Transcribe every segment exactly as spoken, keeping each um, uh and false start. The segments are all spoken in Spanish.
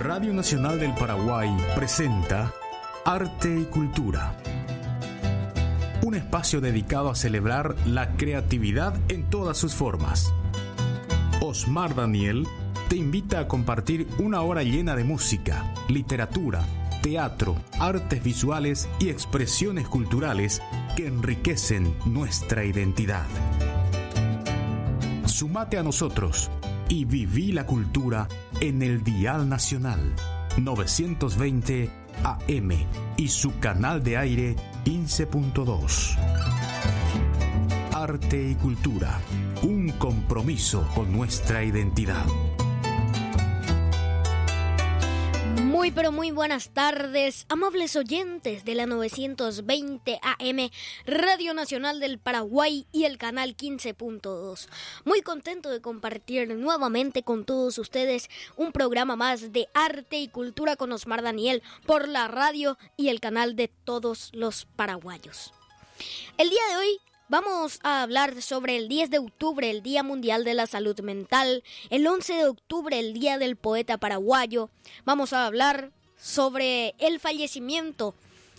Radio Nacional del Paraguay presenta Arte y Cultura. Un espacio dedicado a celebrar la creatividad en todas sus formas. Osmar Daniel te invita a compartir una hora llena de música, literatura, teatro, artes visuales y expresiones culturales que enriquecen nuestra identidad. Sumate a nosotros y viví la cultura en el Dial Nacional novecientos veinte A M y su canal de aire quince punto dos. Arte y cultura, un compromiso con nuestra identidad. Muy pero muy buenas tardes, amables oyentes de la novecientos veinte A M, Radio Nacional del Paraguay y el canal quince punto dos. Muy contento de compartir nuevamente con todos ustedes un programa más de arte y cultura con Osmar Daniel por la radio y el canal de todos los paraguayos. El día de hoy vamos a hablar sobre el diez de octubre, el Día Mundial de la Salud Mental, el once de octubre, el Día del Poeta Paraguayo. Vamos a hablar sobre el fallecimiento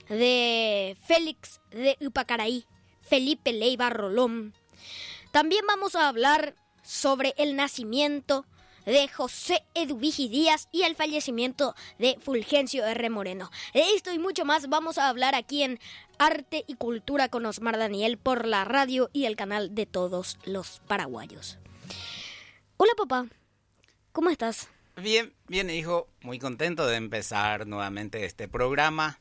de Félix de Upacaraí, Felipe Leiva Rolón. También vamos a hablar sobre el nacimiento de José Eduvigi Díaz y el fallecimiento de Fulgencio R. Moreno. De esto y mucho más vamos a hablar aquí en Arte y Cultura con Osmar Daniel por la radio y el canal de todos los paraguayos. Hola papá, ¿cómo estás? Bien, bien hijo, muy contento de empezar nuevamente este programa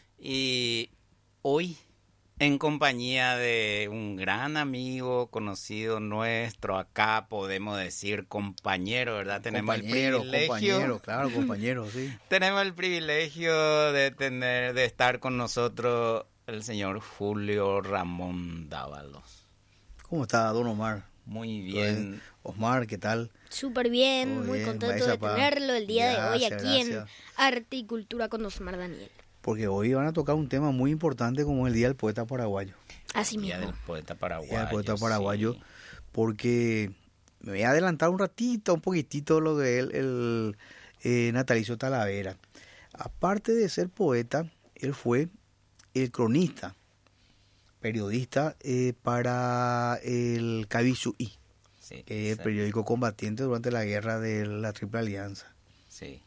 y hoy en compañía de un gran amigo conocido nuestro, acá podemos decir compañero, ¿verdad? Tenemos compañero, el privilegio, compañero, claro, compañero, sí. Tenemos el privilegio de tener, de estar con nosotros el señor Julio Ramón Dávalos. ¿Cómo está, don Omar? Muy bien. Osmar, ¿qué tal? Súper bien, Todo muy bien, contento de papá. tenerlo el día Gracias, de hoy aquí gracias. en Arte y Cultura con Osmar Daniel. Porque hoy van a tocar un tema muy importante como el Día del Poeta Paraguayo. Así Día mismo. del Poeta Paraguayo. Día del Poeta Paraguayo, sí. porque me voy a adelantar un ratito, un poquitito lo de él, el eh, natalicio Talavera. Aparte de ser poeta, él fue el cronista, periodista eh, para el Cabishuí, Sí, que es el sí, periódico combatiente durante la guerra de la Triple Alianza. sí.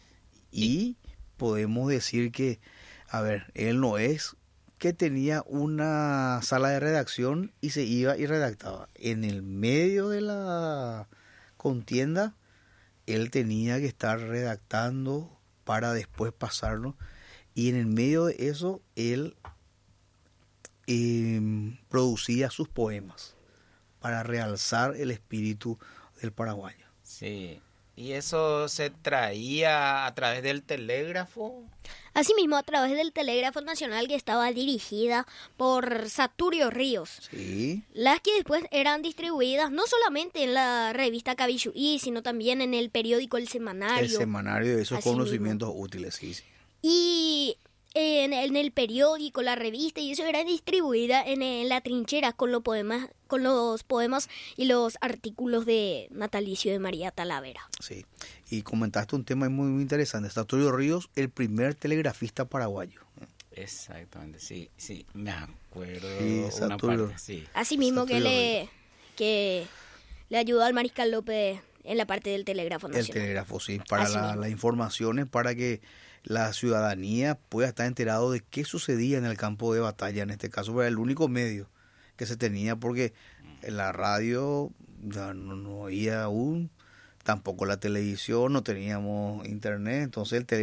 Y podemos decir que, a ver, él no es que tenía una sala de redacción y se iba y redactaba. En el medio de la contienda, él tenía que estar redactando para después pasarlo. Y en el medio de eso, él eh, producía sus poemas para realzar el espíritu del paraguayo. Sí, y eso se traía a través del telégrafo. Asimismo, a través del Telégrafo Nacional que estaba dirigida por Saturio Ríos. Sí, Las que después eran distribuidas no solamente en la revista Cabishuí, sino también en el periódico El Semanario. el semanario de esos Así conocimientos útiles, sí, sí. Y en, en el periódico, la revista, y eso era distribuida en, en la trinchera con los poemas, con los poemas y los artículos de natalicio de María Talavera. Sí, y comentaste un tema muy, muy interesante. Saturio Ríos, el primer telegrafista paraguayo. Exactamente, sí, sí, me acuerdo. Sí, una Saturio. parte, sí. Asimismo que Saturio le, que le ayudó al Mariscal López en la parte del Telégrafo El Nacional. telégrafo, sí, para Así la- mismo. las informaciones, para que la ciudadanía pueda estar enterado de qué sucedía en el campo de batalla. En este caso era el único medio que se tenía, porque en la radio ya no, no había aún, tampoco la televisión, no teníamos internet, entonces el telégrafo